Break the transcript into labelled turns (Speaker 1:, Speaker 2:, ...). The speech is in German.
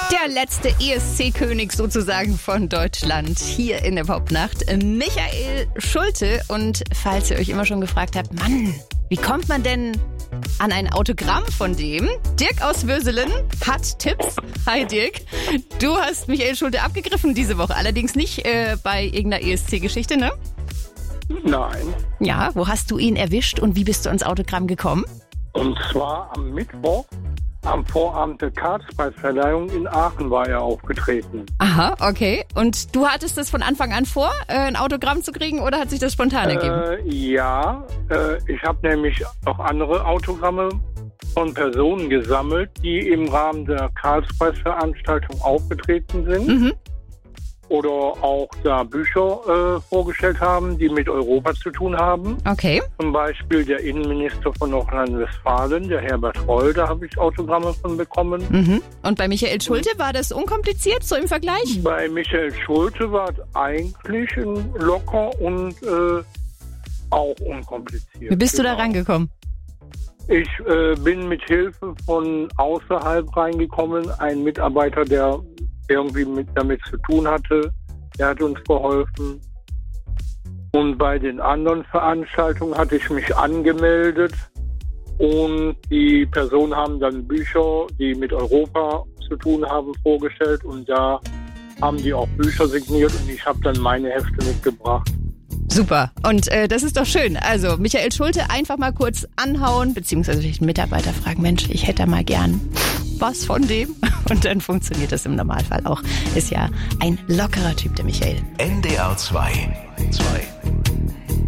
Speaker 1: Der letzte ESC-König sozusagen von Deutschland hier in der Popnacht, Michael Schulte. Und falls ihr euch immer schon gefragt habt, Mann, wie kommt man denn an ein Autogramm von dem? Dirk aus Würselen hat Tipps. Hi Dirk, du hast Michael Schulte abgegriffen diese Woche, allerdings nicht bei irgendeiner ESC-Geschichte, ne?
Speaker 2: Nein.
Speaker 1: Ja, wo hast du ihn erwischt und wie bist du ans Autogramm gekommen?
Speaker 2: Und zwar am Mittwoch, am Vorabend der Karlspreisverleihung in Aachen war er aufgetreten.
Speaker 1: Aha, okay. Und du hattest das von Anfang an vor, ein Autogramm zu kriegen, oder hat sich das spontan ergeben?
Speaker 2: Ja, ich habe nämlich auch andere Autogramme von Personen gesammelt, die im Rahmen der Karlspreisveranstaltung aufgetreten sind.
Speaker 1: Mhm.
Speaker 2: Oder auch da Bücher vorgestellt haben, die mit Europa zu tun haben.
Speaker 1: Okay.
Speaker 2: Zum Beispiel der Innenminister von Nordrhein-Westfalen, der Herbert Reul, da habe ich Autogramme von bekommen.
Speaker 1: Mhm. Und bei Michael Schulte war das unkompliziert, so im Vergleich?
Speaker 2: Bei Michael Schulte war es eigentlich locker und auch unkompliziert.
Speaker 1: Wie bist du da rangekommen?
Speaker 2: Ich bin mit Hilfe von außerhalb reingekommen. Ein Mitarbeiter, der irgendwie damit zu tun hatte, der hat uns geholfen. Und bei den anderen Veranstaltungen hatte ich mich angemeldet und die Personen haben dann Bücher, die mit Europa zu tun haben, vorgestellt und da haben die auch Bücher signiert und ich habe dann meine Hefte mitgebracht.
Speaker 1: Super. Und das ist doch schön. Also Michael Schulte einfach mal kurz anhauen, beziehungsweise einen Mitarbeiter fragen, Mensch, ich hätte mal gern was von dem. Und dann funktioniert das im Normalfall auch. Ist ja ein lockerer Typ, der Michael.
Speaker 3: NDR 2.